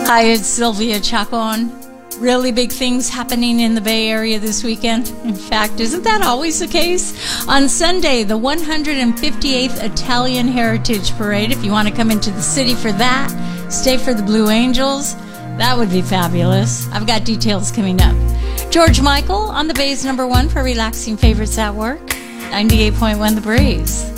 Hi, it's Sylvia Chacon. Really big things happening in the Bay Area this weekend. In fact, isn't that always the case? On Sunday, the 158th Italian Heritage Parade. If you want to come into the city for that, stay for the Blue Angels. That would be fabulous. I've got details coming up. George Michael on the Bay's #1 for relaxing favorites at work. 98.1 The Breeze.